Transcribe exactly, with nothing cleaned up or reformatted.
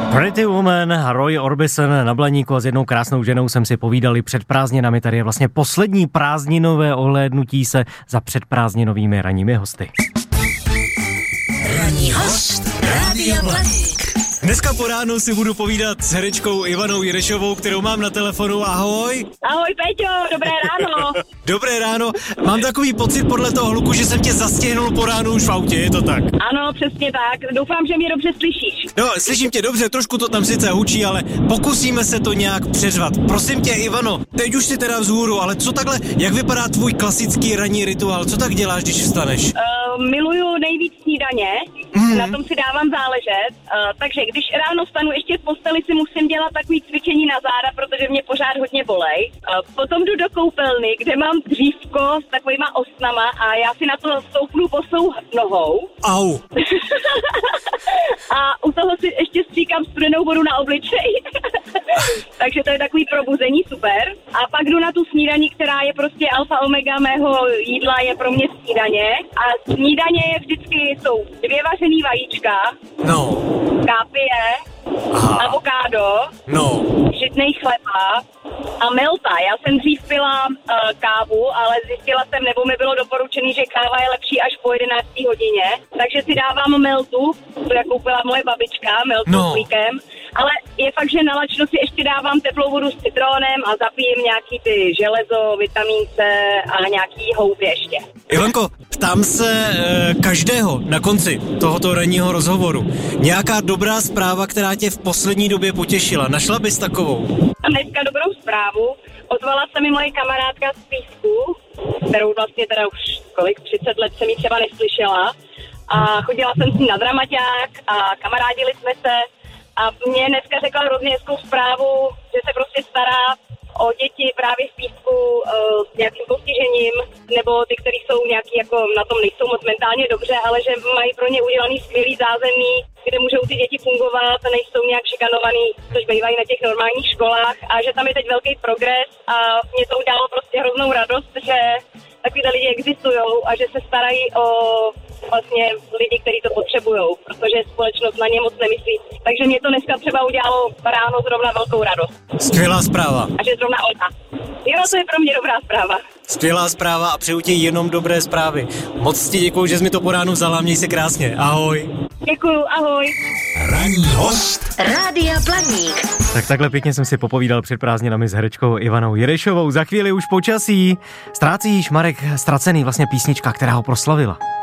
Pretty Woman, Roy Orbison na Blaníku a s jednou krásnou ženou jsem si povídali před prázdninami. Tady je vlastně poslední prázdninové ohlédnutí se za předprázdninovými ranními hosty. Ranní host Rádia Blaník. Dneska po ránu si budu povídat s herečkou Ivanou Jirešovou, kterou mám na telefonu. Ahoj. Ahoj Peťo, dobré ráno. Dobré ráno. Mám takový pocit podle toho hluku, že jsem tě zastihnul po ránu už v autě, je to tak? Ano, přesně tak. Doufám, že mě dobře slyšíš. No, slyším tě dobře, trošku to tam sice hučí, ale pokusíme se to nějak přeřvat. Prosím tě, Ivano, teď už si teda vzhůru, ale co takhle, jak vypadá tvůj klasický ranní rituál? Co tak děláš, když vstaneš? Uh, miluju nejvíc snídaně, mm. na tom si dávám záležet, uh, takže když ráno vstanu ještě v posteli, si musím dělat takový cvičení na záda, protože mě pořád hodně bolej. Uh, potom jdu do koupelny, kde mám dřívko s takovýma osnama a já si na to stoupnu bosou nohou. Au. A u toho si ještě stříkám studenou vodu na obličej. Takže to je takový probuzení, super. A pak jdu na tu snídaní, která je prostě alfa omega mého jídla, je pro mě snídaně. A snídaně je vždycky, jsou dvě vařený vajíčka, no. kápie, aha. avokádo, no. žitnej chleba a melta. Já jsem dřív pila uh, kávu, ale zjistila jsem, nebo mi bylo doporučený, že káva je lepší až po jedenácté hodině. Takže si dávám meltu, to jak koupila moje babička, meltu no. s mlíkem. Ale je fakt, že na lačno si ještě dávám teplou vodu s citronem a zapijem nějaký ty železo, vitamin C a nějaký houby ještě. Ivanko, ptám se e, každého na konci tohoto ranního rozhovoru. Nějaká dobrá zpráva, která tě v poslední době potěšila. Našla bys takovou? Mám dneska dobrou zprávu. Ozvala se mi moje kamarádka z Písku, kterou vlastně teda už kolik, třicet let jsem ji třeba neslyšela. A chodila jsem s ní na dramaťák a kamarádili jsme se. A mě dneska řekla hrozně hezkou zprávu, že se prostě stará o děti právě v Písku uh, s nějakým postižením, nebo ty, kteří jsou nějaký, jako na tom nejsou moc mentálně dobře, ale že mají pro ně udělaný skvělý zázemí, kde můžou ty děti fungovat a nejsou nějak šikanovaný, což bývají na těch normálních školách, a že tam je teď velký progres a mě to udělalo prostě hroznou radost, že takovýhle lidi existujou a že se starají o vlastně lidi, kteří to potřebujou, protože společnost na ně moc nemyslí. Takže mě to dneska třeba udělalo ráno zrovna velkou radost. Skvělá zpráva. A že zrovna ona. Jo, to je pro mě dobrá zpráva. Skvělá zpráva a přeju ti jenom dobré zprávy. Moc ti děkuju, že jsi mi to po ránu vzala, měj se krásně. Ahoj. Děkuju, ahoj. Ranní host Rádia Blaník. Tak takhle pěkně jsem si popovídal před prázdninami s herečkou Ivanou Jirešovou. Za chvíli už počasí. Ztrácíš, Marek Ztracený, vlastně písnička, která ho proslavila.